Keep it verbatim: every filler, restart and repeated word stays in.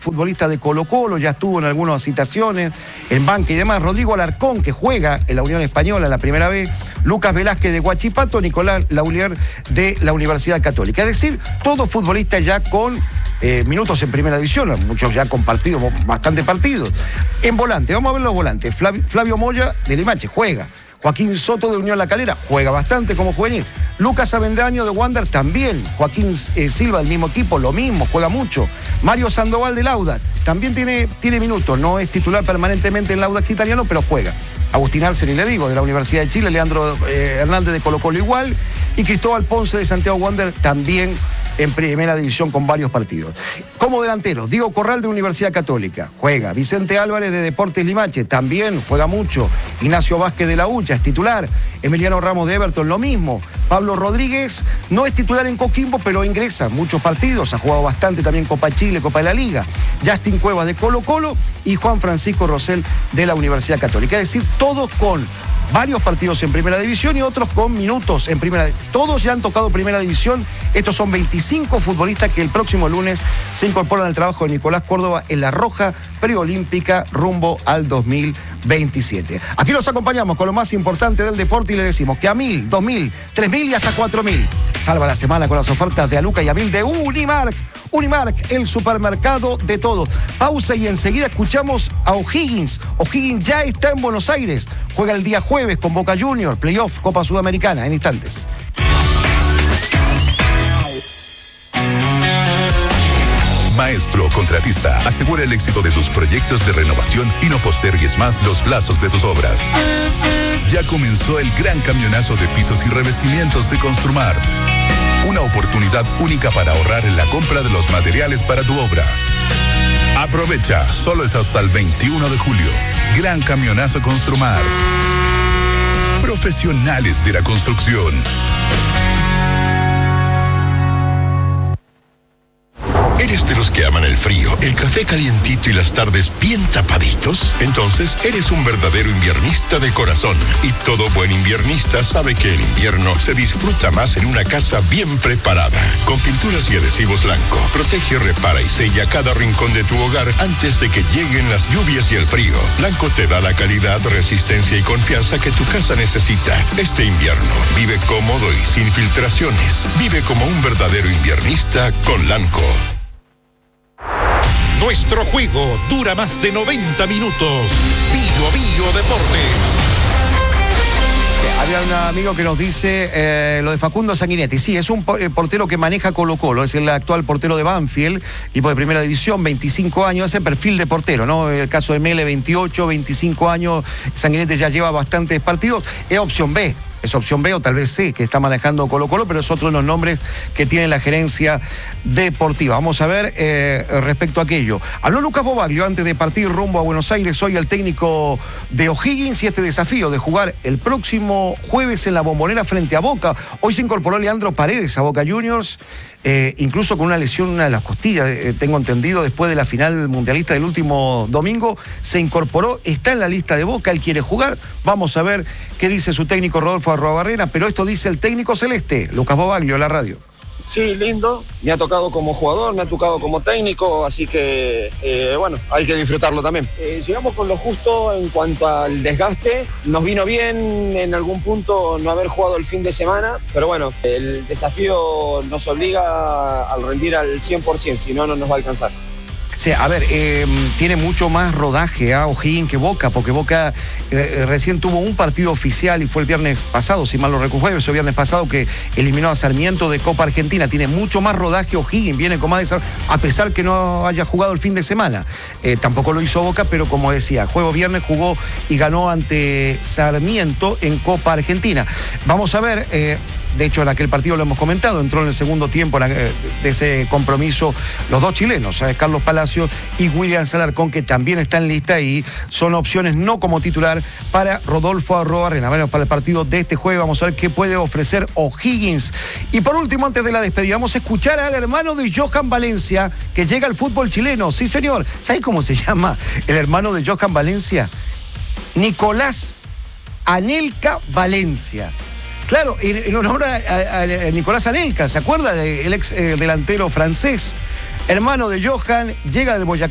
futbolista de Colo-Colo, ya estuvo en algunas citaciones, en banca y demás. Rodrigo Alarcón, que juega en la Unión Española la primera vez. Lucas Velázquez de Huachipato, Nicolás Laulier de la Universidad Católica. Es decir, todos futbolistas ya con eh, minutos en primera división, muchos ya con partidos, bastante partidos. En volante, vamos a ver los volantes. Flavio, Flavio Moya de Limache, juega. Joaquín Soto de Unión La Calera, juega bastante como juvenil. Lucas Avendaño de Wander también. Joaquín eh, Silva del mismo equipo, lo mismo, juega mucho. Mario Sandoval del Audax, también tiene, tiene minutos, no es titular permanentemente en el Audax italiano, pero juega. Agustín Arceri, le digo, de la Universidad de Chile, Leandro eh, Hernández de Colo-Colo igual, y Cristóbal Ponce de Santiago Wander también en primera división con varios partidos. Como delantero, Diego Corral de Universidad Católica, juega. Vicente Álvarez de Deportes Limache, también juega mucho. Ignacio Vázquez de la U, ya es titular. Emiliano Ramos de Everton, lo mismo. Pablo Rodríguez no es titular en Coquimbo, pero ingresa muchos partidos, ha jugado bastante también Copa Chile, Copa de la Liga. Justin Cuevas de Colo-Colo y Juan Francisco Rosell de la Universidad Católica. Es decir, todos con varios partidos en primera división y otros con minutos en primera. Todos ya han tocado primera división. Estos son veinticinco futbolistas que el próximo lunes se incorporan al trabajo de Nicolás Córdoba en la Roja Preolímpica rumbo al dos mil veintisiete. Aquí los acompañamos con lo más importante del deporte y le decimos que a mil, dos mil, tres mil y hasta cuatro mil. Salva la semana con las ofertas de Aluca y a mil de Unimark. Unimark, el supermercado de todo. Pausa y enseguida escuchamos a O'Higgins. O'Higgins ya está en Buenos Aires. Juega el día jueves con Boca Juniors, playoff, Copa Sudamericana, en instantes. Maestro Contratista, asegura el éxito de tus proyectos de renovación y no postergues más los plazos de tus obras. Ya comenzó el gran camionazo de pisos y revestimientos de Construmar. Una oportunidad única para ahorrar en la compra de los materiales para tu obra. Aprovecha, solo es hasta el veintiuno de julio. Gran camionazo Construmar. Profesionales de la construcción. ¿Eres de los que aman el frío, el café calientito y las tardes bien tapaditos? Entonces, eres un verdadero inviernista de corazón. Y todo buen inviernista sabe que el invierno se disfruta más en una casa bien preparada. Con pinturas y adhesivos Lanco, protege, repara y sella cada rincón de tu hogar antes de que lleguen las lluvias y el frío. Lanco te da la calidad, resistencia y confianza que tu casa necesita. Este invierno, vive cómodo y sin filtraciones. Vive como un verdadero inviernista con Lanco. Nuestro juego dura más de noventa minutos. Bio Bio Deportes. Sí, había un amigo que nos dice eh, lo de Facundo Sanguinetti. Sí, es un portero que maneja Colo-Colo, es el actual portero de Banfield, equipo de primera división, veinticinco años, ese perfil de portero, ¿no? El caso de Mele, veintiocho, veinticinco años, Sanguinetti ya lleva bastantes partidos, es opción B. Es opción B o tal vez C, que está manejando Colo-Colo, pero es otro de los nombres que tiene la gerencia deportiva. Vamos a ver eh, respecto a aquello. Habló Lucas Bobaglio antes de partir rumbo a Buenos Aires, hoy el técnico de O'Higgins, y este desafío de jugar el próximo jueves en la Bombonera frente a Boca. Hoy se incorporó Leandro Paredes a Boca Juniors, eh, incluso con una lesión en una de las costillas, eh, tengo entendido, después de la final mundialista del último domingo, se incorporó, está en la lista de Boca, él quiere jugar. Vamos a ver qué dice su técnico Rodolfo Arruabarrena, pero esto dice el técnico celeste, Lucas Bobaglio, la radio. Sí, lindo, me ha tocado como jugador, me ha tocado como técnico, así que eh, bueno, hay que disfrutarlo también. Eh, llegamos con lo justo en cuanto al desgaste, nos vino bien en algún punto no haber jugado el fin de semana, pero bueno, el desafío nos obliga a rendir al cien por ciento, si no, no nos va a alcanzar. Sí, a ver, eh, tiene mucho más rodaje a ¿eh? O'Higgins que Boca, porque Boca eh, recién tuvo un partido oficial y fue el viernes pasado, si mal no recuerdo, jueves o viernes pasado, que eliminó a Sarmiento de Copa Argentina. Tiene mucho más rodaje O'Higgins, viene con más desarrollo, a pesar que no haya jugado el fin de semana. Eh, tampoco lo hizo Boca, pero como decía, juego viernes jugó y ganó ante Sarmiento en Copa Argentina. Vamos a ver... Eh, De hecho, en aquel partido lo hemos comentado, entró en el segundo tiempo de ese compromiso los dos chilenos, ¿sabes? Carlos Palacios y William Alarcón, que también están en lista y son opciones no como titular para Rodolfo Arruabarrena. Bueno, para el partido de este jueves vamos a ver qué puede ofrecer O'Higgins. Y por último, antes de la despedida, vamos a escuchar al hermano de Johan Valencia, que llega al fútbol chileno. Sí, señor. ¿Sabes cómo se llama el hermano de Johan Valencia? Nicolás Anelka Valencia. Claro, en honor a, a, a Nicolás Anelka, ¿se acuerda del ex eh, delantero francés? Hermano de Johan, llega del Boyacá.